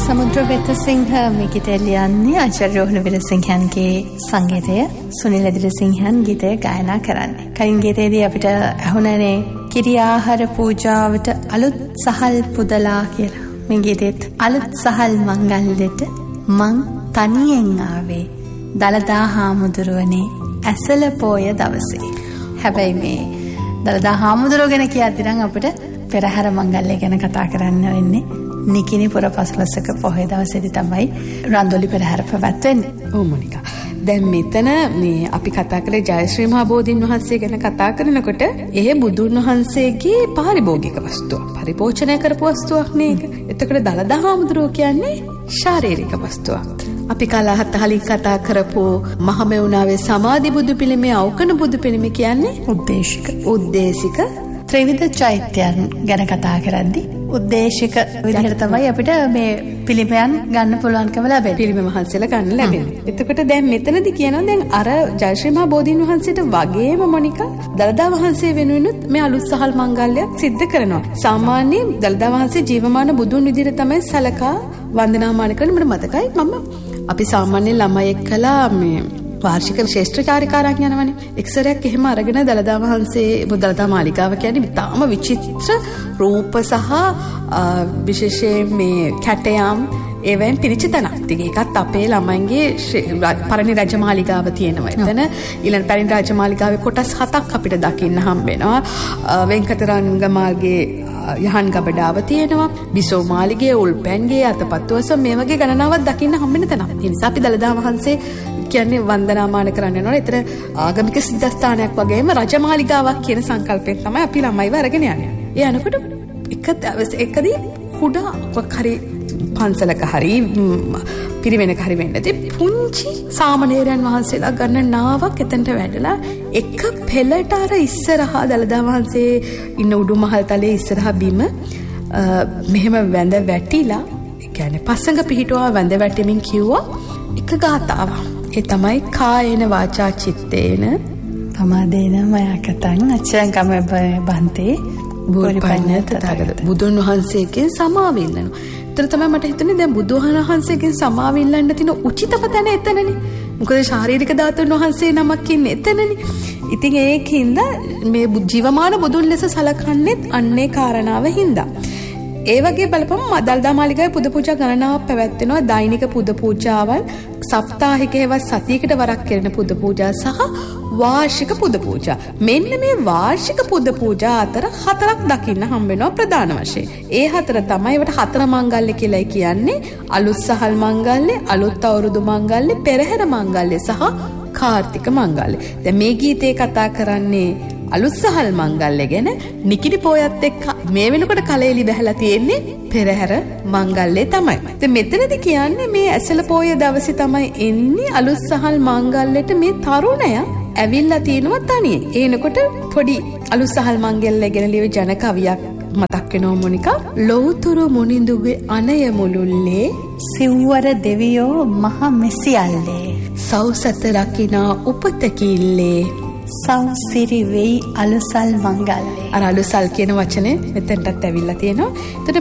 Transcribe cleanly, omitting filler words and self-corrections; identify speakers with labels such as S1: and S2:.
S1: සමුද්‍ර වෙතසිංහ මේ ගීතය ලියන්නේ ආචාර්ය රෝහණ විරසිංහන්ගේ සංගීතය සුනිල් දිලසිංහන් ගීතය ගායනා කරන්නේ. කලින් ගීතයේදී අපිට අහුණනේ කිරි ආහාර පූජාවට අලුත් සහල් පුදලා කියලා. මේ ගීතෙත් අලුත් සහල් මංගල්‍යෙට මං තනියෙන් ආවේ දලදා හාමුදුරුවනේ ඇසල පෝය දවසේ. හැබැයි මේ දලදා හාමුදුරුව ගැන කියද්දී නම් අපිට පෙරහැර මංගල්‍ය ගැන කතා කරන්න වෙන්නේ. නිකිනි පුර පසළොස්වක පොහොය දවසේදී තමයි රන්දොලි පෙරහැර පැවැත්වෙන්නේ.
S2: ඔව් මොනිකා. දැන් මෙතන මේ අපි කතා කරේ ජයශ්‍රී මහ බෝධීන් වහන්සේ ගැන කතා කරනකොට ඒ බුදුන් වහන්සේගේ පාරිභෝගික වස්තුව පරිපෝෂණය කරපු වස්තුවක් නේද? එතකොට දලදා හාමුදුරුවෝ කියන්නේ ශාරීරික වස්තුවක්. අපි කලින් කතා කරපු මහමෙවුනාවේ සමාධි බුදු පිළිමේ අවකන බුදු පිළිමේ කියන්නේ උද්දේශික
S1: ත්‍රිවිධ චෛත්‍යයන් ගැන කතා කරද්දී උද්දේශික විදිහට තමයි අපිට මේ පිළිමයන් ගන්න පුළුවන්කම ලැබෙන්නේ.
S2: පිළිම වහන්සේලා ගන්න ලැබෙන්නේ. එතකොට දැන් මෙතනදී කියනවා දැන් අර ජයශ්‍රී මහ බෝධීන් වහන්සේට වගේම මොනිකා දලදා වහන්සේ වෙනුවෙනුත් මේ අලුත් සහල් මංගල්‍යයක් සිද්ධ කරනවා. සාමාන්‍යයෙන් දලදා වහන්සේ ජීවමාන බුදුන් විදිහට තමයි සලකා වන්දනාමාන කරන මට මතකයි මම අපි සාමාන්‍ය ළමයි එක්කලා මේ වාර්ෂික ශ්‍රේෂ්ඨ චාරිකාවක් යනවනේ. එක්සරයක් එහෙම අරගෙන දලදා වහන්සේ දලදා මාලිගාව කියන්නේ තාම විචිත්‍ර රූප සහ විශේෂයෙන් මේ කැටයම් ඒවෙන් පිරිච්ච තැනක්. ඉතින් ඒකත් අපේ ළමයින්ගේ පරණි රජමාලිගාව තියෙනවා. එතන ඊළඟ පරණි රජමාලිගාවේ කොටස් 7ක් අපිට දකින්න හම්බ වෙනවා. වෙන්කතරංගමාල්ගේ යහන් ගබඩාව තියෙනවා. බිසෝ මාලිගයේ උල්පැන්ගේ අතපත්තුවස මේ වගේ ගණනාවක් දකින්න හම්බ වෙන තැනක්. ඒ නිසා අපි දලදා වහන්සේ කියන්නේ වන්දනාමාන කරන්න යනවා. ඒතර ආගමික සිද්ධාස්ථානයක් වගේම රජමාලිගාවක් කියන සංකල්පයෙන් තමයි අපි ළමයිව අරගෙන යන්නේ. ඒ යනකොට එකදී කුඩා හරි පන්සලක හරි පිරිවෙනක හරි වෙන්නදී පුංචි සාමණේරයන් වහන්සේලා ගන්න නාවක් එතනට වැඩලා එක පෙළට අර ඉස්සරහා දලදා වහන්සේ ඉන්න උඩුමහල් තලයේ ඉස්සරහා බිම මෙහෙම වැඳ වැටිලා ඒ කියන්නේ පස්සඟ පිහිටුවා වැඳ වැටෙමින් කිව්වා එක ගාතාවක්. ඒ තමයි කායේන වාචා චිත්තේන
S1: පමාදේන මයකතං අච්චං කම බන්තේ
S2: බුදුපඤ්ඤ තථාගත. බුදුන් වහන්සේගෙන් සමාව ඉල්ලනවා. ඒතර තමයි මට හිතුනේ දැන් බුදුහාන වහන්සේගෙන් සමාව ඉල්ලන්න තියෙන උචිතම තැන එතනනේ. මොකද ශාරීරික ධාතුන් වහන්සේ නමක් ඉන්නේ එතනනේ. ඉතින් ඒකින්ද මේ ජීවමාන බුදුන් ලෙස සලකන්නේත් අන්නේ කාරණාව හින්දා. ඒ වගේ බලපම දලදා මාලිගාවේ පුද පූජා ගණනාවක් පැවැත්වෙනවා. දෛනික පුද පූජාවල්, සප්තාහික හේවත් සතියකට වරක් කරන පුද පූජා සහ වාර්ෂික පුද පූජා. මෙන්න මේ වාර්ෂික පුද පූජා අතර 4ක් දකින්න හම්බ වෙනවා ප්‍රධාන වශයෙන්. ඒ 4 තමයි ඒවට හතර මංගල්‍ය කියලා කියන්නේ. අලුත් සහල් මංගල්‍ය, අලුත් අවුරුදු මංගල්‍ය, පෙරහැර මංගල්‍ය සහ කාර්තික මංගල්‍ය. දැන් මේ ගීතේ කතා කරන්නේ අලුත් සහල් මංගල්‍ය ගැන. නිකිණි පොයත් එක්ක මේ වෙනකොට කලෙලි බහැලා තියෙන්නේ පෙරහැර මංගල්‍ය තමයි. ඉතින් මෙතනදී කියන්නේ මේ ඇසල පොය දවසේ තමයි එන්නේ අලුත් සහල් මංගල්‍යට මේ තරුණයා ඇවිල්ලා තිනවා තනියෙන්. ඒනකොට පොඩි අලුත් සහල් මංගල්‍ය ගැන ලියව ජන කවියක් මතක් වෙනවා මොනිකා. ලෞතුරු මුනිඳුගේ අනය මුළුල්ලේ
S1: සිව්වර දෙවියෝ මහ මෙසියල්ලේ
S2: සෞසත රකිනා උපතකිල්ලේ
S1: සෞසිරි වෙයි අලුසල් මංගල්‍යේ.
S2: අර අලුසල් කියන වචනේ මෙතෙන්ටත් ඇවිල්ලා තියෙනවා.